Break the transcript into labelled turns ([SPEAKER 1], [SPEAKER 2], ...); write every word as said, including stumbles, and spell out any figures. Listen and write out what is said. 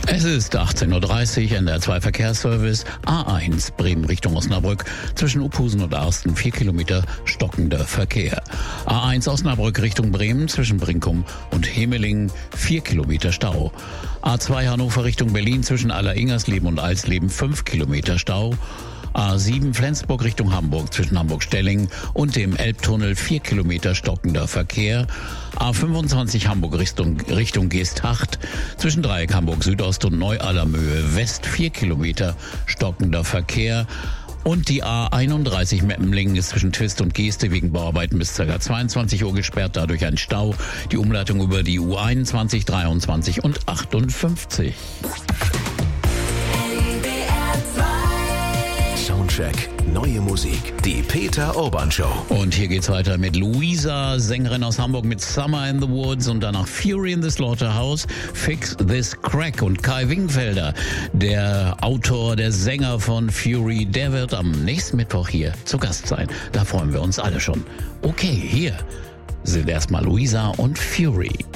[SPEAKER 1] Es ist achtzehn Uhr dreißig, N D R zwei Verkehrsservice, A eins, Bremen Richtung Osnabrück, zwischen Uphusen und Arsten, vier Kilometer stockender Verkehr. A eins Osnabrück Richtung Bremen, zwischen Brinkum und Hemelingen, vier Kilometer Stau. A zwei Hannover Richtung Berlin, zwischen Aller-Ingersleben und Eisleben, fünf Kilometer Stau. A sieben Flensburg Richtung Hamburg, zwischen Hamburg-Stellingen und dem Elbtunnel, vier Kilometer stockender Verkehr. A fünfundzwanzig Hamburg Richtung, Richtung Geesthacht, zwischen Dreieck Hamburg Südost und Neu-Allermöhe West, vier Kilometer stockender Verkehr. Und die A einunddreißig Meppenlingen ist zwischen Twist und Geeste wegen Bauarbeiten bis ca. zweiundzwanzig Uhr gesperrt, dadurch ein Stau. Die Umleitung über die U einundzwanzig, dreiundzwanzig und achtundfünfzig.
[SPEAKER 2] Soundcheck, neue Musik, die Peter Urban Show.
[SPEAKER 1] Und hier geht's weiter mit Luisa, Sängerin aus Hamburg mit Summer in the Woods und danach Fury in the Slaughterhouse, Fix This Crack. Und Kai Wingenfelder, der Autor, der Sänger von Fury, der wird am nächsten Mittwoch hier zu Gast sein. Da freuen wir uns alle schon. Okay, hier sind erstmal Luisa und Fury.